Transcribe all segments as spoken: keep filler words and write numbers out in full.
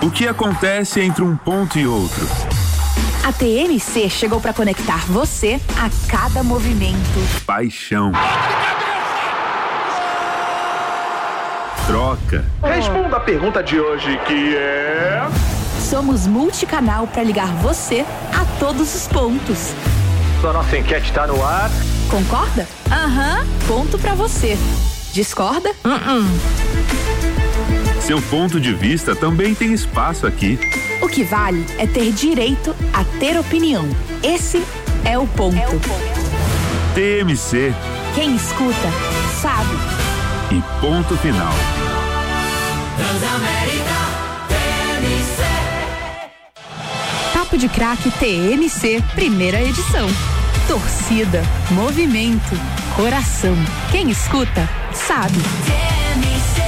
O que acontece entre um ponto e outro? A T M C chegou para conectar você a cada movimento. Paixão. Troca. Responda a pergunta de hoje, que é... Somos multicanal para ligar você a todos os pontos. A nossa enquete está no ar. Concorda? Aham, uhum. Ponto para você. Discorda? Uh-uh. Seu ponto de vista também tem espaço aqui. O que vale é ter direito a ter opinião. Esse é o ponto. É o ponto. T M C. Quem escuta, sabe. E ponto final. Transamérica T M C. Papo de Craque T M C, primeira edição. Torcida, movimento, coração. Quem escuta, sabe. T M C.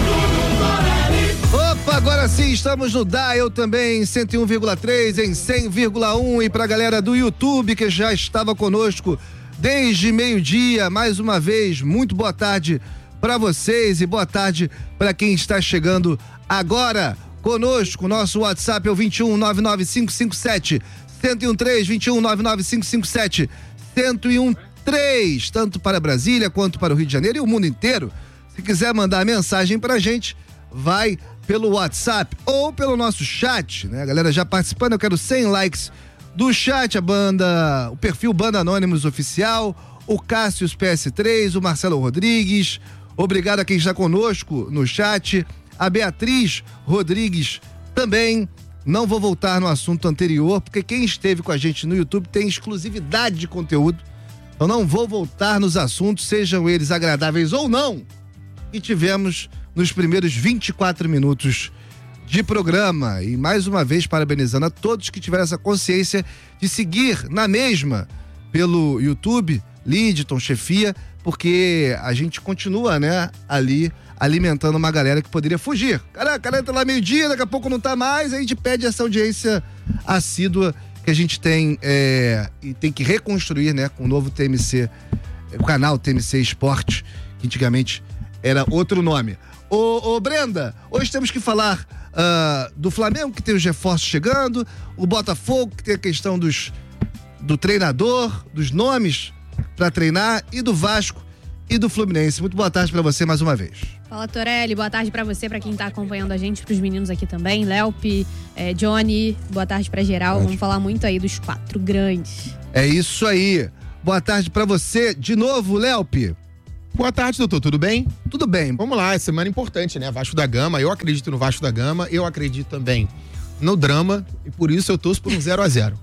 Opa, agora sim, estamos no Dial também, cento e um vírgula três, em cem vírgula um, e pra galera do YouTube que já estava conosco desde meio-dia, mais uma vez, muito boa tarde para vocês e boa tarde para quem está chegando agora conosco. Nosso WhatsApp é o vinte e um, nove nove cinco cinco sete, um zero um três, vinte e um, nove nove cinco cinco sete, um zero um três, tanto para Brasília quanto para o Rio de Janeiro e o mundo inteiro. Se quiser mandar mensagem pra gente, vai pelo WhatsApp ou pelo nosso chat, né? A galera já participando, eu quero cem likes do chat, a banda, o perfil Banda Anônimos Oficial, o Cássius P S três, o Marcelo Rodrigues, obrigado a quem está conosco no chat, a Beatriz Rodrigues também. Não vou voltar no assunto anterior, porque quem esteve com a gente no YouTube tem exclusividade de conteúdo, então não vou voltar nos assuntos, sejam eles agradáveis ou não, que tivemos nos primeiros vinte e quatro minutos de programa. E mais uma vez parabenizando a todos que tiveram essa consciência de seguir na mesma pelo YouTube, Lidton, Chefia, porque a gente continua, né, ali alimentando uma galera que poderia fugir. Caraca, a galera tá lá meio-dia, daqui a pouco não tá mais, a gente pede essa audiência assídua que a gente tem é, e tem que reconstruir, né, com o novo T M C, o canal T M C Esporte, que antigamente era outro nome. Ô, ô Brenda, hoje temos que falar uh, do Flamengo, que tem os reforços chegando, o Botafogo, que tem a questão dos, do treinador, dos nomes para treinar, e do Vasco e do Fluminense. Muito boa tarde para você mais uma vez. Fala, Torelli, boa tarde para você, para quem tá acompanhando a gente, pros meninos aqui também, Léopi, é, Johnny, boa tarde para geral. Vamos falar muito aí dos quatro grandes. É isso aí. Boa tarde para você de novo, Léopi. Boa tarde, doutor, tudo bem? Tudo bem. Vamos lá, é semana importante, né? Vasco da Gama, eu acredito no Vasco da Gama, eu acredito também no drama, e por isso eu torço por um zero a zero.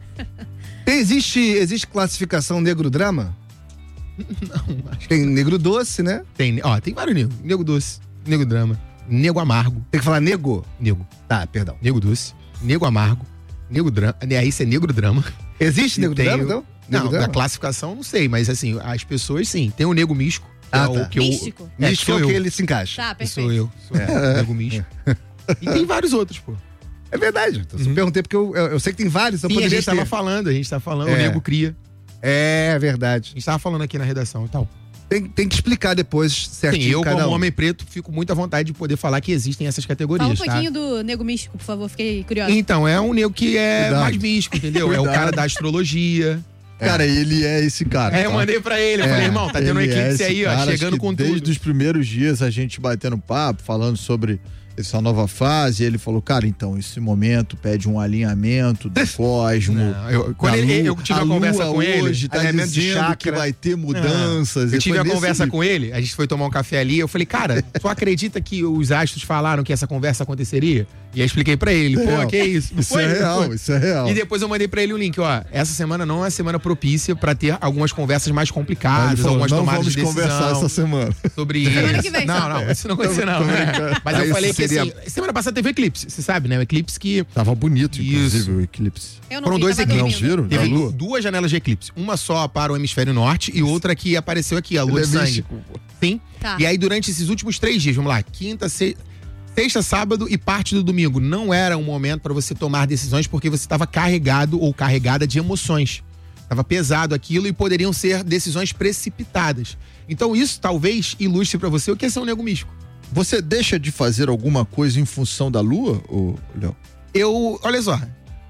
Existe, existe classificação negro-drama? Não, acho que tem negro doce, né? Tem, ó, tem vários negros. Nego doce, nego drama, nego amargo. Tem que falar nego? Nego. Tá, perdão. Nego doce, nego amargo, nego drama, aí isso é negro drama. Existe nego drama, então? Não, nego drama? da classificação não sei, mas assim, as pessoas sim, tem o nego místico. Ah, é tá. o que eu, místico. É, místico é o que ele se encaixa. Tá, perfeito. Sou eu, sou é. nego místico. E tem vários outros, pô. É verdade. Então, uhum. Se eu perguntei porque eu, eu, eu sei que tem vários, então sim, poderia a gente ter. tava falando, a gente tava falando, é. o nego cria. É verdade. A gente tava falando aqui na redação e tal. Tem, tem que explicar depois certinho. Sim, eu cada como um. homem preto fico muito à vontade de poder falar que existem essas categorias. Fala um pouquinho tá? do nego místico, por favor, fiquei curiosa. Então, é um nego que é Cuidado. mais místico, entendeu? É o cara da astrologia. É. Cara, ele é esse cara. É, tá? eu mandei pra ele, eu É. falei, irmão, tá tendo um Ele eclipse é aí, ó, cara, chegando acho que com desde tudo. Desde os primeiros dias a gente batendo papo, falando sobre essa nova fase, ele falou, cara, então, esse momento pede um alinhamento do cosmo. Não, eu, quando ele, lua, eu tive a uma conversa lua com ele, hoje tá alinhamento de dizendo chakra. que vai ter mudanças. Eu tive Foi a nesse conversa nível. com ele, a gente foi tomar um café ali, eu falei, cara, tu acredita que os astros falaram que essa conversa aconteceria? E aí expliquei pra ele, pô, Real. que isso? Não Isso foi? é Não real, foi? isso é real. E depois eu mandei pra ele o link, ó, essa semana não é semana propícia pra ter algumas conversas mais Aí complicadas, ele falou, algumas não tomadas vamos de decisão. conversar essa semana. Sobre Semana isso. que vem, não, só. não, isso não aconteceu não, né? Mas Aí eu falei isso que seria- assim, semana passada teve eclipse, você sabe, né? O eclipse que Tava bonito, inclusive, Isso. o eclipse. Eu não foram vi, dois tava eclipses. dormindo. Não viram? Teve Da lua? duas janelas de eclipse. Uma só para o hemisfério norte e outra que apareceu aqui, a lua Ele de é sangue. místico, pô. Sim. Tá. E aí, durante esses últimos três dias, vamos lá, quinta, se- sexta, sábado e parte do domingo, não era um momento para você tomar decisões porque você estava carregado ou carregada de emoções. Estava pesado aquilo e poderiam ser decisões precipitadas. Então, isso talvez ilustre para você o que é ser um nego místico. Você deixa de fazer alguma coisa em função da lua, ô, Léo? Eu, olha só.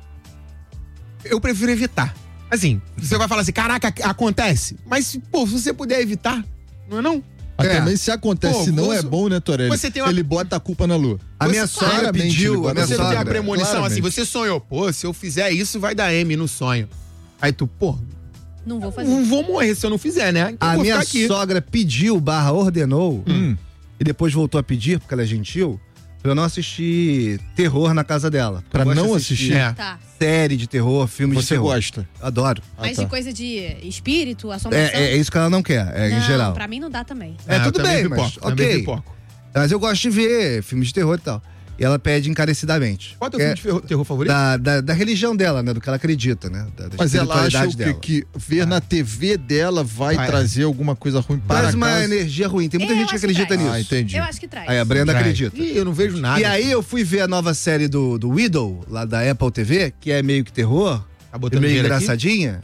Eu prefiro evitar. Assim, você vai falar assim, caraca, acontece. Mas, pô, se você puder evitar, não é não? Mas É. também se acontece, Pô, não você- é bom, né, Torelli? você tem uma- Ele bota a culpa na lua. A minha Você- sogra claramente, pediu, ele a minha Você não tem a sogra. premonição claramente. assim, você sonhou, pô, se eu fizer isso vai dar M no sonho. Aí tu, pô, Não vou fazer. não vou morrer se eu não fizer, né? Então A eu vou minha ficar aqui. sogra pediu barra ordenou Hum. e depois voltou a pedir, porque ela é gentil, pra eu não assistir terror na casa dela. Pra Eu gosto não de assistir? É. Tá. série de terror, filme de Você terror. gosta? Adoro. Mas tá. de coisa de espírito, assombração. É, é, é isso que ela não quer, é, em Não, geral. pra mim não dá também. É, Ah, eu tudo também bem, mas pipoco, também ok. pipoco. Mas eu gosto de ver filmes de terror e tal. E ela pede encarecidamente. Qual é o teu Que filme de ferro- terror favorito? da, da, da religião dela, né? Do que ela acredita, né? Da, da Mas ela acha espiritualidade o que, dela. que ver na T V dela vai Vai. trazer alguma coisa ruim para Traz uma casa? energia ruim. Tem muita Eu gente que acho que acredita traz. nisso. Ah, entendi. Eu acho que traz. Aí a Brenda Traz. acredita. Ih, eu não vejo nada. E aí eu fui ver a nova série do, do Widow, lá da Apple T V, que é meio que terror, Tá botando meio dinheiro aqui? engraçadinha,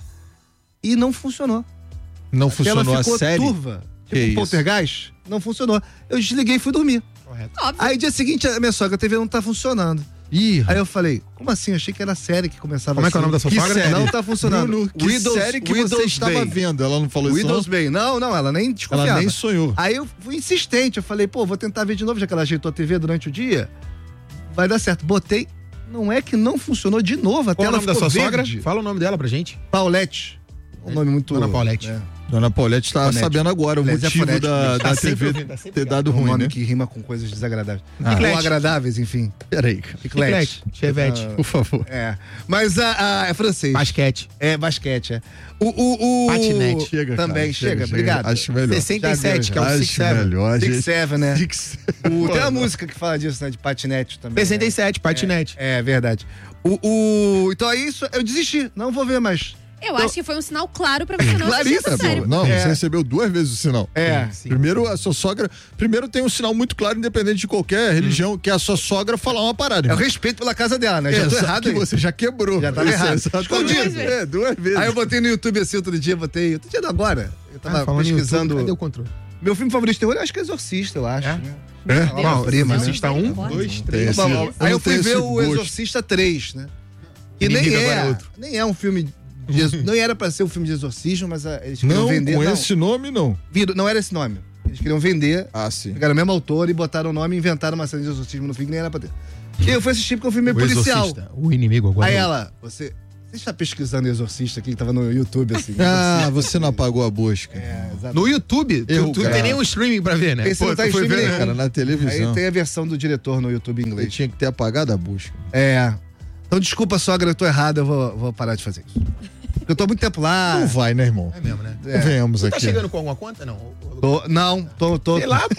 e não funcionou. Não Ela funcionou a ficou série? turva. Que Tipo um isso? poltergeist. Não funcionou. Eu desliguei e fui dormir. Correto. Óbvio. Aí dia seguinte a minha sogra, a T V não tá funcionando. Ih, Aí eu falei, como assim? Eu achei que era série que começava Como é que é o assim. nome da sua que sogra? série? Não tá funcionando. Bruno, que Widow's- série que Widow's você estava Bay. vendo? Ela não falou Windows isso, Bay. Não, não, ela nem não? desconfiava. Ela nem sonhou. Aí eu fui insistente, eu falei, pô, vou tentar ver de novo, já que ela ajeitou a T V durante o dia. Vai dar certo. Botei, não é que não funcionou de novo, a Qual é o tela nome da ficou sua sogra? verde. Fala o nome dela pra gente. Paulette. Um nome muito... Dona Paulette. É, Dona Paulette tá Fonético. sabendo agora o Aliás, é motivo fonético da, mesmo. da Tá sempre T V ouvindo, tá sempre ter dado um ruim, nome né? que rima com coisas desagradáveis. Ah. Ou Chiclete. agradáveis, enfim. Peraí, cara. Chiclete. Chevette. Por favor. É. Mas a, a- é francês. Basquete. É basquete, é. O, o, o... Patinete. Chega, cara, Também, chega, chega, obrigado. Acho melhor. sessenta e sete, Já que é o Acho Six Seven. melhor, Six gente. Seven, né? Six O, tem uma Seven. música que fala disso, né? De patinete também. sessenta e né? sete, patinete. É, verdade. O, o, então é isso, eu desisti. Não vou ver mais. Eu acho que foi um sinal claro pra você não assistir Claríssimo. essa série. Não, É. você recebeu duas vezes o sinal. É. Sim. Primeiro, a sua sogra. Primeiro tem um sinal muito claro, independente de qualquer religião, que é a sua sogra falar uma parada. É o irmão. respeito pela casa dela, né? Já tô Exato, errado que aí. você já quebrou. Já tava Isso, errado. exatamente. Escondido. É, duas vezes. Aí eu botei no YouTube assim outro dia, botei. Outro dia não, agora. Eu tava Ah, falando em pesquisando. YouTube, cadê o controle? Meu filme favorito de terror, eu acho que é Exorcista, eu acho. É? Né? É? Qual? prima, né? Exorcista um, Pode. dois, Tem três. esse- Bom, eu aí não eu fui tenho ver esse o gosto. Exorcista três, né? Que nem Inimigo agora é é, outro. nem é um filme de exor- não era pra ser um filme de exorcismo, mas ah, eles queriam Não, vender. com não, esse nome, não. Viram- não era esse nome. Eles queriam vender, Ah, sim. pegaram o mesmo autor e botaram o nome e inventaram uma cena de exorcismo no fim que nem era pra ter. E eu fui assistir porque é um filme O policial. Exorcista, o inimigo agora. Aí é ela, você. Você está pesquisando Exorcista aqui, que tava no YouTube, assim. Ah, você não apagou a busca. É, exato. No YouTube, tu, Erro tu não grave. tem nem um streaming pra ver, né? Esse não tá tu em foi streaming ver, nenhum. cara, na Aí televisão. tem a versão do diretor no YouTube em Ele inglês. tinha que ter apagado a busca. É. Então, desculpa, sogra, eu tô errado, eu vou, vou parar de fazer isso. Porque eu tô há muito tempo lá. Não vai, né, irmão? É mesmo, né? É. Venhamos Tu tá aqui. chegando com alguma conta, não? Tô- não, tô. tô Sei lá, pô.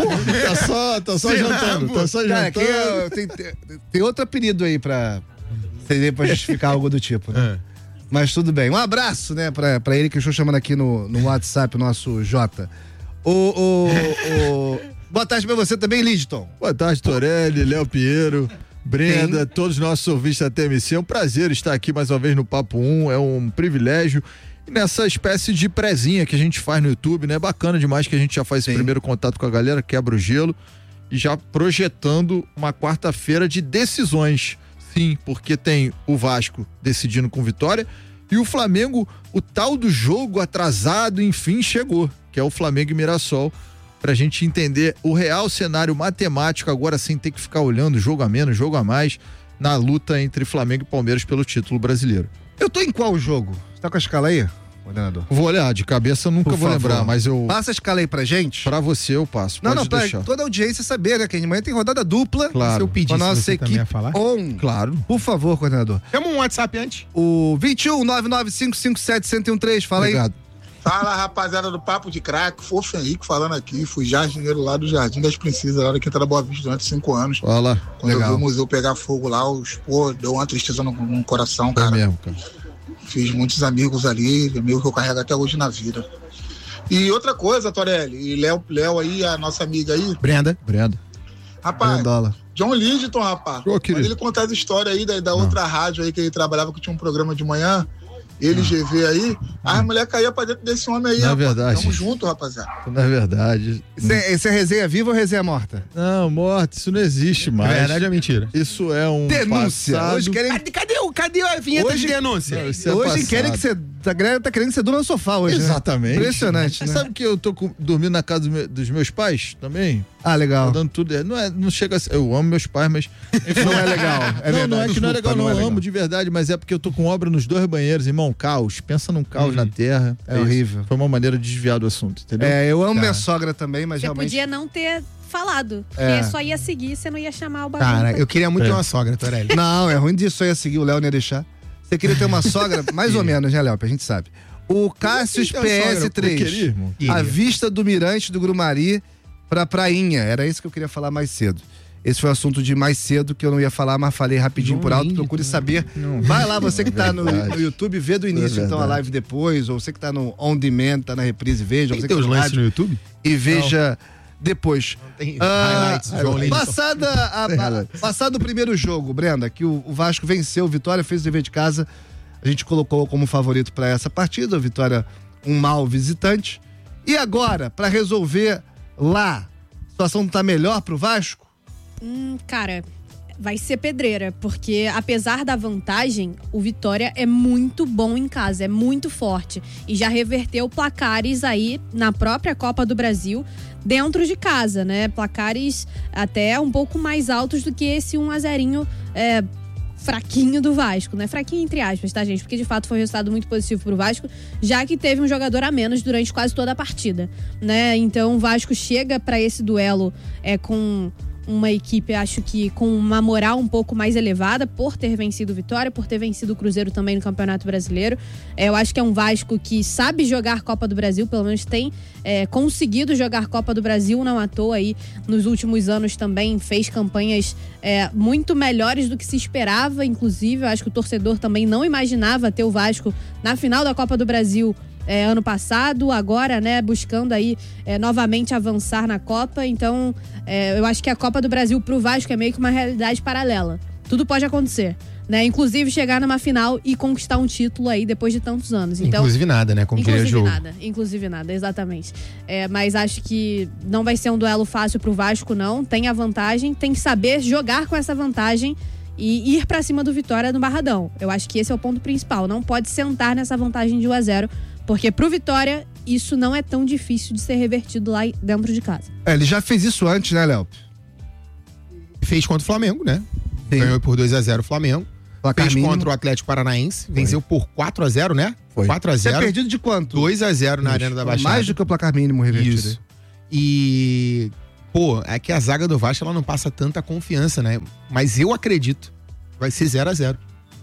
Tá só, tá só Sei lá, jantando, pô. tá só Cara, jantando. aqui é- tem, tem, tem outro apelido aí pra. Seria pra justificar algo do tipo, né? É. Mas tudo bem. Um abraço, né, pra, pra ele que eu estou chamando aqui no, no WhatsApp, o nosso Jota. O, o, o... Boa tarde pra você também, Lidton. Boa tarde, Torelli, Léo Pinheiro, Brenda, todos os nossos ouvintes da T M C. É um prazer estar aqui mais uma vez no Papo um, é um privilégio. E nessa espécie de prezinha que a gente faz no YouTube, né? Bacana demais que a gente já faz esse Sim. primeiro contato com a galera, quebra o gelo e já projetando uma quarta-feira de decisões. Sim, porque tem o Vasco decidindo com vitória e o Flamengo, o tal do jogo atrasado, enfim, chegou, que é o Flamengo e Mirassol, pra gente entender o real cenário matemático agora sem ter que ficar olhando jogo a menos, jogo a mais, na luta entre Flamengo e Palmeiras pelo título brasileiro. Eu tô em qual jogo? Você tá com a escala aí, coordenador? Vou olhar, de cabeça eu nunca Por vou favor. lembrar, mas eu, Passa a escala aí pra gente. pra você eu passo, Não, pode não, pra deixar. toda a audiência saber, né? Que amanhã tem rodada dupla. Se Claro, eu Com a pedisse, nossa você também ia equipe falar? on. claro. Por favor, coordenador. Chama um WhatsApp antes. O vinte e um, nove nove cinco cinco sete, um zero um três, fala aí. Obrigado. Fala, rapaziada do Papo de Craque, Fofo Henrique falando aqui, fui jardineiro lá do Jardim das Princesas, lá da Quinta da Boa Vista, durante cinco anos. Olha lá. Quando Legal. eu vi o museu pegar fogo lá, os, pô, deu uma tristeza no, no coração, É cara. mesmo, cara. Fiz muitos amigos ali, amigos que eu carrego até hoje na vida. E outra coisa, Torelli, e Léo, Léo aí, a nossa amiga aí, Brenda. Brenda. rapaz, Dólar. John Lidton, rapaz, Ô, quando querido. ele contar as histórias aí da, da outra rádio aí que ele trabalhava, que tinha um programa de manhã, ele G V aí, as mulheres caíam pra dentro desse homem aí, Não é rapaz. verdade. Tamo junto, rapaziada. Não é verdade. Isso é, isso é resenha viva ou resenha morta? Não, morte, isso não existe mais. É verdade ou mentira? Isso é um Denúncia. passado. Hoje querem, Cadê, cadê, o- cadê a vinheta Hoje- de denúncia? Não, isso é hoje passado. querem que você. A galera tá querendo que você durma no sofá hoje. né? Exatamente. Impressionante, Você né? sabe que eu tô com- dormindo na casa do meu- dos meus pais também? Ah, Tá legal. dando tudo. Não, é, não chega a ser, eu amo meus pais, mas. Não é legal. É não, verdade. não é que não é legal, Desculpa, não. é Eu legal. amo de verdade, mas é porque eu tô com obra nos dois banheiros, irmão. Caos. Pensa num caos na terra. É isso. horrível. Foi uma maneira de desviar do assunto, entendeu? É, eu amo Tá. minha sogra também, mas Você realmente. podia não ter falado. Porque É. só ia seguir, você não ia chamar o bagulho. Cara, eu queria muito É. ter uma sogra, Torelli. Não, é ruim disso, eu ia seguir, o Léo não ia deixar. Você queria ter uma sogra, mais ou menos, né, Léo? A gente sabe. O Cassius Então, P S Eu queria, três. irmão. A vista do mirante do Grumari pra Prainha. Era isso que eu queria falar mais cedo. Esse foi o assunto de mais cedo que eu não ia falar, mas falei rapidinho Não por alto. ligue, Procure não. saber. Vai lá, você que tá no, verdade. no YouTube, vê do início É então a verdade. live depois. Ou você que tá no On Demand, tá na reprise, veja. Tem Você que teus tá no lances rádio no YouTube? e veja depois. Tem Ah, highlights, João Lindsay. passada a- a- passado o primeiro jogo, Brenda, que o, o Vasco venceu, o Vitória fez o dever de casa. A gente colocou como favorito para essa partida, o Vitória um mau visitante. E agora, para resolver lá, a situação tá melhor pro Vasco? Hum, cara, vai ser pedreira, porque apesar da vantagem, o Vitória é muito bom em casa, é muito forte. E já reverteu placares aí na própria Copa do Brasil, dentro de casa, né? Placares até um pouco mais altos do que esse um a zero é, fraquinho do Vasco, né? Fraquinho entre aspas, tá, gente? Porque de fato foi um resultado muito positivo pro Vasco, já que teve um jogador a menos durante quase toda a partida, né? Então o Vasco chega pra esse duelo é, com uma equipe, acho que com uma moral um pouco mais elevada, por ter vencido o Vitória, por ter vencido o Cruzeiro também no Campeonato Brasileiro. É, eu acho que é um Vasco que sabe jogar Copa do Brasil, pelo menos tem é, conseguido jogar Copa do Brasil, não à toa aí, nos últimos anos também fez campanhas é, muito melhores do que se esperava, inclusive. Eu acho que o torcedor também não imaginava ter o Vasco na final da Copa do Brasil É, ano passado, agora, né, buscando aí é, novamente avançar na Copa. Então, é, eu acho que a Copa do Brasil pro Vasco é meio que uma realidade paralela. Tudo pode acontecer, né? Inclusive chegar numa final e conquistar um título aí depois de tantos anos. Então, Inclusive nada, né? Como queria o inclusive jogo. nada, inclusive nada, exatamente. É, mas acho que não vai ser um duelo fácil pro Vasco, não. Tem a vantagem, tem que saber jogar com essa vantagem e ir pra cima do Vitória no Barradão. Eu acho que esse é o ponto principal. Não pode sentar nessa vantagem de um a zero, porque pro Vitória isso não é tão difícil de ser revertido lá dentro de casa. É, ele já fez isso antes, né, Léo? Fez contra o Flamengo, né? Sim. Ganhou por dois a zero o Flamengo. Placar Fez mínimo. contra o Atlético Paranaense. Venceu por quatro a zero, né? Foi. quatro a Você é zero. perdido de quanto? dois a zero na Arena da Baixada. Mais do que o placar mínimo revertido. Isso. E, pô, é que a zaga do Vasco ela não passa tanta confiança, né? Mas eu acredito que vai ser zero a zero.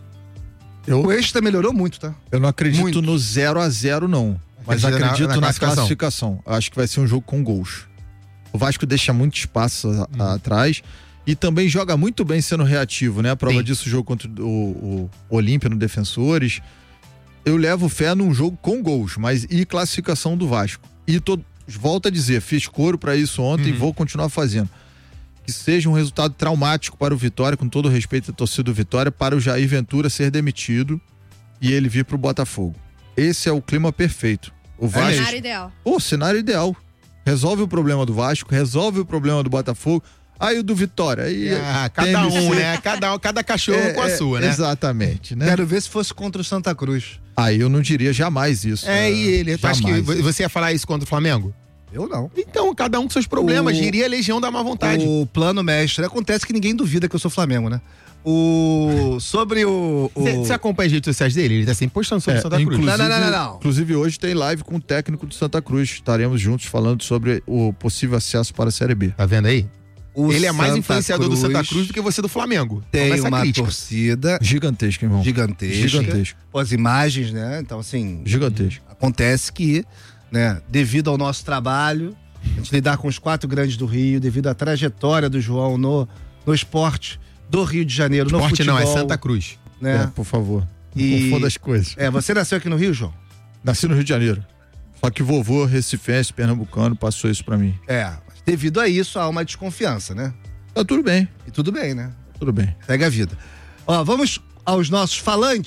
O Extra melhorou muito, tá? Eu não acredito Muito. no zero a zero não. Mas Acredita na- acredito na na, classificação. classificação. Eu acho que vai ser um jogo com gols. O Vasco deixa muito espaço a- Hum. atrás e também joga muito bem sendo reativo, né? A prova Sim. disso, o jogo contra o, o Olímpia no Defensores. Eu levo fé num jogo com gols, mas e classificação do Vasco. E tô, volto a dizer, fiz coro pra isso ontem e Uhum. vou continuar fazendo. Que seja um resultado traumático para o Vitória, com todo o respeito à torcida do Vitória, para o Jair Ventura ser demitido e ele vir pro Botafogo. Esse é o clima perfeito. O Vasco. Cenário ideal. Pô, cenário ideal. Resolve o problema do Vasco, resolve o problema do Botafogo. Aí o do Vitória. Aí Ah, tem cada M C. um, né? Cada, cada cachorro É, com a é, sua, né? Exatamente, né? Quero ver se fosse contra o Santa Cruz. Aí eu não diria jamais isso. É, né? e ele. Tu acha que Jamais. vo- você ia falar isso contra o Flamengo? Eu não. Então, cada um com seus problemas. O- Diria a legião da má vontade. O plano mestre. Acontece que ninguém duvida que eu sou Flamengo, né? O... Sobre o... o... Você acompanha as redes sociais dele? Ele tá sempre postando sobre É, Santa Cruz. inclusive, Não, não, não, não, não. Inclusive, hoje tem live com o técnico do Santa Cruz. Estaremos juntos falando sobre o possível acesso para a Série B. Tá vendo aí? o Ele é mais Santa influenciador Cruz do Santa Cruz do que você do Flamengo. Tem Começa a uma crítica. torcida Gigantesco, irmão. gigantesca. Gigantesco. Com as imagens, né? Então, assim... Gigantesco. Acontece que, né, devido ao nosso trabalho, a gente lidar com os quatro grandes do Rio, devido à trajetória do João no, no esporte do Rio de Janeiro, no Esporte futebol. não, é Santa Cruz. Né? É, por favor. Não E- confunda as coisas. É, você nasceu aqui no Rio, João? Nasci no Rio de Janeiro. Só que vovô, recifense, pernambucano, passou isso pra mim. É, mas devido a isso há uma desconfiança, né? Tá tudo bem, E tudo bem, né? tudo bem. Segue a vida. Ó, vamos aos nossos falantes.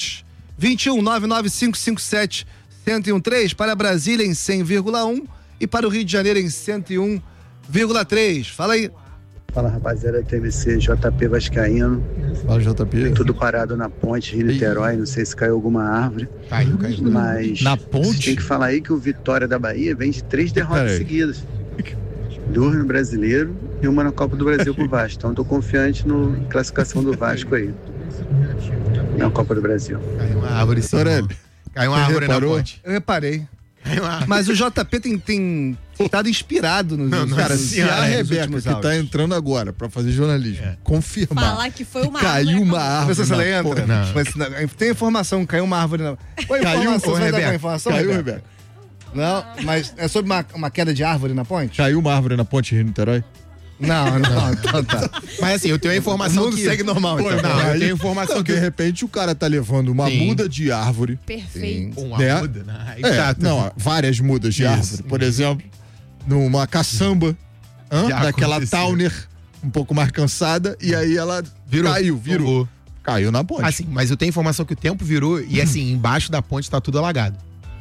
vinte e um, nove nove cinco cinco sete, um zero um três, para Brasília em cem vírgula um e para o Rio de Janeiro em cento e um vírgula três. Fala aí. Fala, rapaziada, T V C, J P Vascaíno. Fala, J P. Tudo parado na ponte, Rio-Niterói, não sei se caiu alguma árvore. Caiu, caiu. Mas Na ponte? tem que falar aí que o Vitória da Bahia vem de três derrotas Peraí. seguidas. Duas no Brasileiro e uma na Copa do Brasil pro Vasco. Então tô confiante no na classificação do Vasco aí. Na Copa do Brasil. Caiu uma árvore, sim. Torelli, Caiu uma você árvore na reparou? ponte. Eu reparei. Caiu uma árvore. Mas o J P tem, tem estado inspirado nos, Não, nos, Cara, nos- se a nos Rebeca, últimos que tá áudios. entrando agora pra fazer jornalismo, confirmar Falar que foi que uma caiu árvore, uma acabou. árvore. Vê se ela na entra. ponte. Não. Mas, não, tem informação, caiu uma árvore. Não. Oi, Caiu, informação, ô, você vai dar Rebeca. uma informação, Caiu, Rebeca? Rebeca. Não, mas é sobre uma, uma queda de árvore na ponte? Caiu uma árvore na ponte Rio-Niterói? Não, não, então tá. Mas assim, eu tenho a O informação mundo que... segue normal, Pô, então. não, eu Aí- tenho informação Não, que... de repente o cara tá levando uma Sim. muda de árvore. Perfeito. Uma Né? muda, né? É, Exato. não, várias mudas de Isso. árvore. Por exemplo, numa caçamba, hã? Já daquela aconteceu. Towner um pouco mais cansada, e aí ela Virou. caiu, virou. Tombou. Caiu na ponte. Assim, mas eu tenho informação que o tempo virou e assim, embaixo da ponte tá tudo alagado.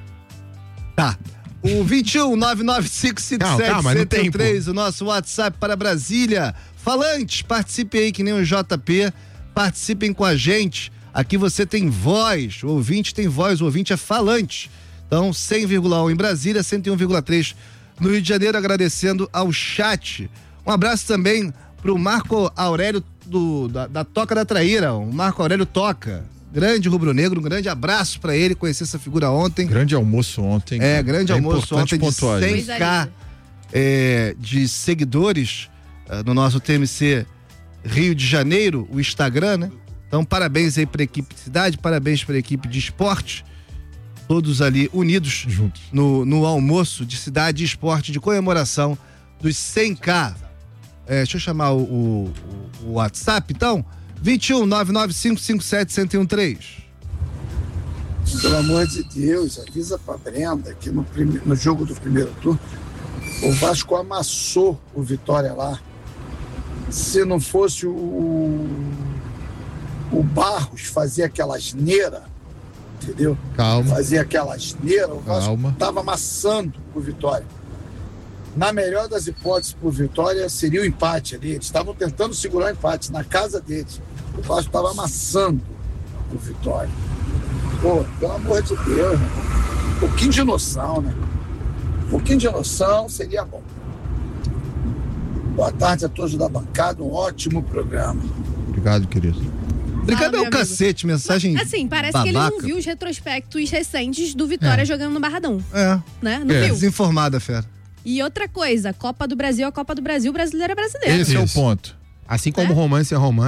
Tá. O vinte e um, nove nove cinco cinco Não, sete, calma, não um zero tem, três, o nosso WhatsApp para Brasília. Falantes, participe aí que nem o J P, participem com a gente. Aqui você tem voz, o ouvinte tem voz, o ouvinte é falante. Então, cem vírgula um em Brasília, cento e um vírgula três no Rio de Janeiro, agradecendo ao chat. Um abraço também pro Marco Aurélio do, da, da Toca da Traíra, o Marco Aurélio Toca. Grande rubro-negro, um grande abraço pra ele, conheci essa figura ontem. Grande almoço ontem. É, grande almoço importante ontem de pontuar isso. cem k é, de seguidores uh, no nosso T M C Rio de Janeiro, o Instagram, né? Então, parabéns aí pra equipe de cidade, parabéns pra equipe de esporte, todos ali unidos Juntos. no, no almoço de cidade e esporte de comemoração dos cem k. É, deixa eu chamar o, o, o WhatsApp, então, vinte e um, nove nove cinco cinco sete, um zero um três. Pelo amor de Deus, avisa pra Brenda que no, prime... no jogo do primeiro turno o Vasco amassou o Vitória lá. Se não fosse o, o Barros fazer aquela asneira, entendeu? Calma. Fazer aquela asneira, o Vasco Calma. tava amassando o Vitória. Na melhor das hipóteses pro Vitória seria o empate ali. Eles estavam tentando segurar o empate na casa deles. O Vasco estava amassando o Vitória. Pô, pelo amor de Deus, né? Um pouquinho de noção, né? Um pouquinho de noção seria bom. Boa tarde a todos da bancada, um ótimo programa. Obrigado, querido. Obrigado Ah, é meu o cacete, mensagem Assim, parece babaca. que ele não viu os retrospectos recentes do Vitória jogando no Barradão, É, né? Não É. viu? desinformada, fera. E outra coisa, Copa do Brasil é a Copa do Brasil, brasileiro é brasileiro. Esse é o Isso. ponto. Assim como É? romance é romance.